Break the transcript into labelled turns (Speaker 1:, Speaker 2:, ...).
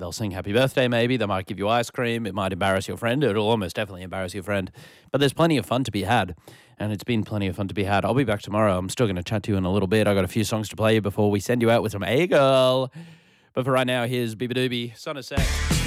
Speaker 1: They'll sing happy birthday maybe, they might give you ice cream, it might embarrass your friend, it'll almost definitely embarrass your friend. But there's plenty of fun to be had, and it's been plenty of fun to be had. I'll be back tomorrow. I'm still going to chat to you in a little bit. I got a few songs to play you before we send you out with some A-Girl. But for right now, here's Biba Doobie, Son of Sex.